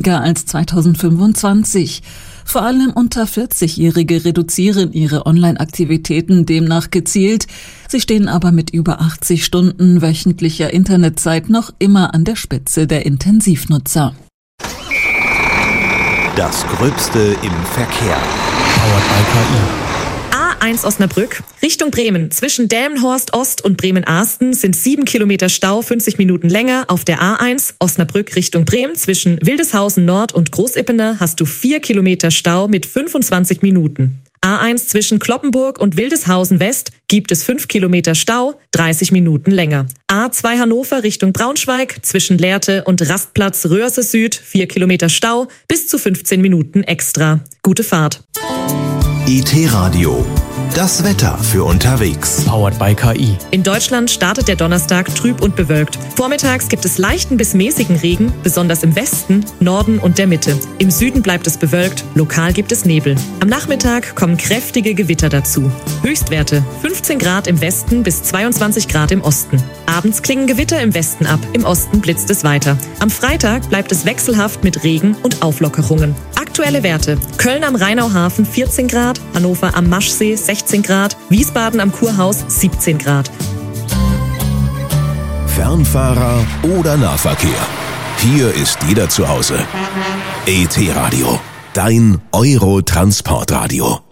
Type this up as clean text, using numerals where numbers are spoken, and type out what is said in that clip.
niedriger als 2025. Vor allem unter 40-Jährige reduzieren ihre Online-Aktivitäten demnach gezielt. Sie stehen aber mit über 80 Stunden wöchentlicher Internetzeit noch immer an der Spitze der Intensivnutzer. Das Gröbste im Verkehr. Powered by KI. A1 Osnabrück, Richtung Bremen. Zwischen Delmenhorst Ost und Bremen-Ahsten sind 7 Kilometer Stau, 50 Minuten länger. Auf der A1 Osnabrück Richtung Bremen zwischen Wildeshausen Nord und Großippener hast du 4 Kilometer Stau mit 25 Minuten. A1 zwischen Cloppenburg und Wildeshausen West gibt es 5 Kilometer Stau, 30 Minuten länger. A2 Hannover Richtung Braunschweig zwischen Lehrte und Rastplatz Röhrse Süd 4 Kilometer Stau, bis zu 15 Minuten extra. Gute Fahrt. IT-Radio. Das Wetter für unterwegs. Powered by KI. In Deutschland startet der Donnerstag trüb und bewölkt. Vormittags gibt es leichten bis mäßigen Regen, besonders im Westen, Norden und der Mitte. Im Süden bleibt es bewölkt, lokal gibt es Nebel. Am Nachmittag kommen kräftige Gewitter dazu. Höchstwerte 15 Grad im Westen bis 22 Grad im Osten. Abends klingen Gewitter im Westen ab, im Osten blitzt es weiter. Am Freitag bleibt es wechselhaft mit Regen und Auflockerungen. Aktuelle Werte: Köln am Rheinauhafen 14 Grad, Hannover am Maschsee 16 Grad, Wiesbaden am Kurhaus 17 Grad. Fernfahrer oder Nahverkehr. Hier ist jeder zu Hause. IT-Radio. Dein Euro-Transportradio.